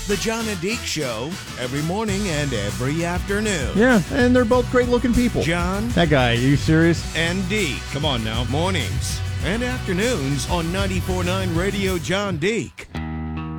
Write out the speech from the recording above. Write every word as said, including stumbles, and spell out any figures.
The John and Deke Show, every morning and every afternoon. Yeah, and they're both great-looking people. John. That guy, are you serious? And Deke. Come on now. Mornings and afternoons on ninety-four point nine Radio John Deke.